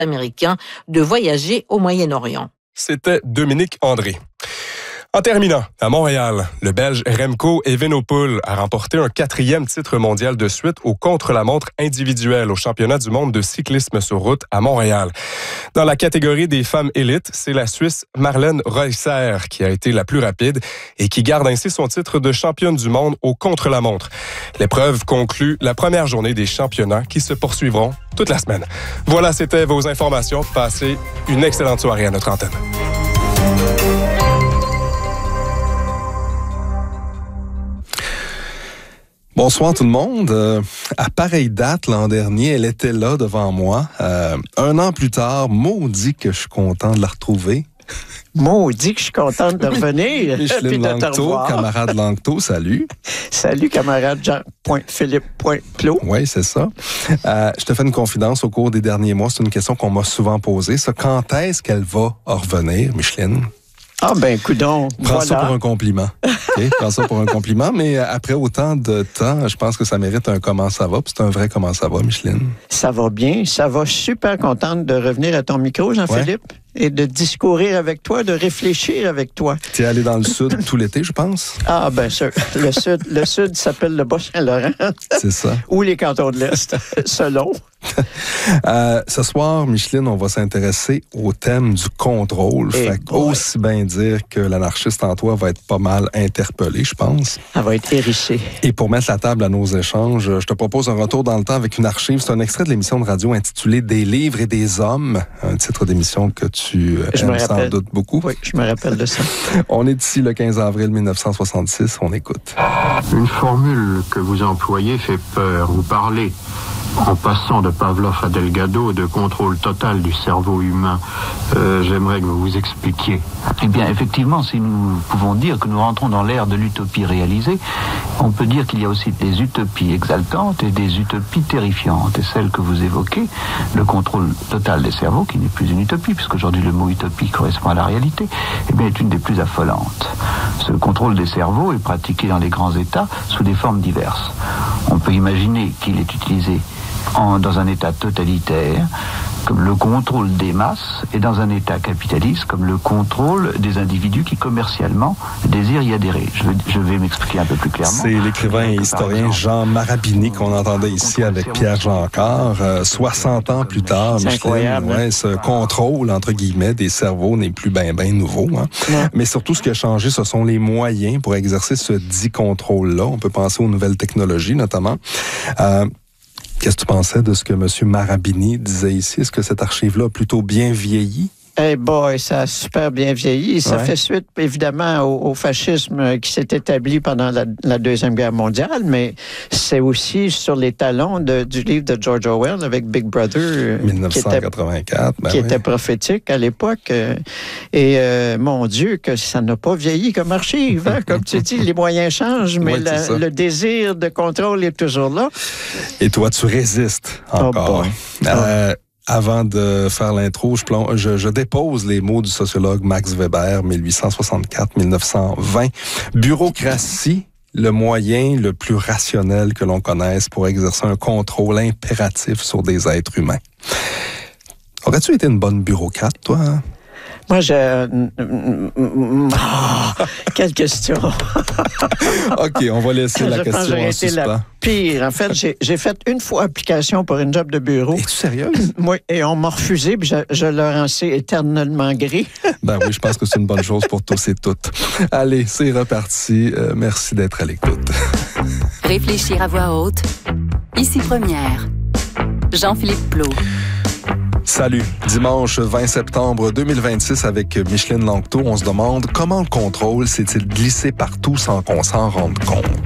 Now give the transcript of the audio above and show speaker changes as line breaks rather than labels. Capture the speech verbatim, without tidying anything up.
Américains de voyager au Moyen-Orient.
C'était Dominique André. En terminant, à Montréal, le Belge Remco Evenepoel a remporté un quatrième titre mondial de suite au contre-la-montre individuel au championnat du monde de cyclisme sur route à Montréal. Dans la catégorie des femmes élites, c'est la Suisse Marlène Reusser qui a été la plus rapide et qui garde ainsi son titre de championne du monde au contre-la-montre. L'épreuve conclut la première journée des championnats qui se poursuivront toute la semaine. Voilà, c'était vos informations. Passez une excellente soirée à notre antenne.
Bonsoir tout le monde. Euh, à pareille date l'an dernier, elle était là devant moi. Euh, un an plus tard, maudit que je suis content de la retrouver.
Maudit que je suis contente de revenir.
Micheline Langto, camarade Langto, salut.
Salut, camarade Jean.Philippe.Plot.
Oui, c'est ça. Euh, je te fais une confidence au cours des derniers mois. C'est une question qu'on m'a souvent posée. Ça, quand est-ce qu'elle va revenir, Micheline?
Ah ben, coudonc,
Prends
voilà.
ça pour un compliment. Okay? Prends ça pour un compliment, mais après autant de temps, je pense que ça mérite un comment ça va. Puis c'est un vrai comment ça va, Micheline.
Ça va bien. Ça va super contente de revenir à ton micro, Jean-Philippe, ouais. Et de discourir avec toi, de réfléchir avec toi.
Tu es allé dans le sud tout l'été, je pense?
Ah, bien sûr. Le sud, le sud s'appelle le Bas-Saint-Laurent.
C'est ça.
Ou les cantons de l'Est, selon.
euh, ce soir, Micheline, on va s'intéresser au thème du contrôle.
Hey
fait aussi bien dire que l'anarchiste en toi va être pas mal interpellé, je pense.
Elle va être hérissée.
Et pour mettre la table à nos échanges, je te propose un retour dans le temps avec une archive. C'est un extrait de l'émission de radio intitulée « Des livres et des hommes », un titre d'émission que tu
je
aimes
me
sans doute beaucoup.
Oui, je me rappelle de ça.
On est ici le quinze avril mille neuf cent soixante-six. On écoute.
Une formule que vous employez fait peur. Vous parlez, en passant de Pavlov à Delgado, de contrôle total du cerveau humain. Euh, j'aimerais que vous vous expliquiez.
Eh bien, effectivement, si nous pouvons dire que nous rentrons dans l'ère de l'utopie réalisée, on peut dire qu'il y a aussi des utopies exaltantes et des utopies terrifiantes. Et celle que vous évoquez, le contrôle total des cerveaux, qui n'est plus une utopie, puisqu'aujourd'hui le mot utopie correspond à la réalité, eh bien, est une des plus affolantes. Ce contrôle des cerveaux est pratiqué dans les grands États sous des formes diverses. On peut imaginer qu'il est utilisé En, dans un État totalitaire, comme le contrôle des masses, et dans un État capitaliste, comme le contrôle des individus qui, commercialement, désirent y adhérer. Je vais, je vais m'expliquer un peu plus clairement.
C'est l'écrivain et historien exemple, Jean Marabini qu'on entendait ici avec Pierre Jeancor. Euh, soixante ans plus tard, Micheline, ouais, ce contrôle, entre guillemets, des cerveaux n'est plus ben ben nouveau. Hein? Ouais. Mais surtout, ce qui a changé, ce sont les moyens pour exercer ce dit contrôle-là. On peut penser aux nouvelles technologies, notamment. Euh, Qu'est-ce que tu pensais de ce que M. Marabini disait ici? Est-ce que cette archive-là a plutôt bien vieilli?
Eh hey boy, ça a super bien vieilli. Ça ouais. fait suite, évidemment, au, au fascisme qui s'est établi pendant la, la Deuxième Guerre mondiale, mais c'est aussi sur les talons de, du livre de George Orwell avec Big Brother.
dix-neuf cent quatre-vingt-quatre.
Qui, était, ben qui oui. était prophétique à l'époque. Et euh, mon Dieu, que ça n'a pas vieilli comme archive. Hein? Comme tu dis, les moyens changent, mais oui, la, le désir de contrôle est toujours là.
Et toi, tu résistes encore. Oh euh, Avant de faire l'intro, je, plonge, je, je dépose les mots du sociologue Max Weber, dix-huit cent soixante-quatre à dix-neuf cent vingt. Bureaucratie, le moyen le plus rationnel que l'on connaisse pour exercer un contrôle impératif sur des êtres humains. Aurais-tu été une bonne bureaucrate, toi? Hein?
Moi, je... Oh, quelle question!
OK, on va laisser la
je
question en suspens.
La pire. En fait, j'ai, j'ai fait une fois application pour une job de bureau.
Es-tu sérieuse?
Oui, et on m'a refusé, puis je, je leur en sais éternellement gré.
Ben oui, je pense que c'est une bonne chose pour tous et toutes. Allez, c'est reparti. Euh, merci d'être à l'écoute.
Réfléchir à voix haute. Ici Première. Jean-Philippe Plot.
Salut. Dimanche vingt septembre deux mille vingt-six avec Micheline Langto, on se demande comment le contrôle s'est-il glissé partout sans qu'on s'en rende compte.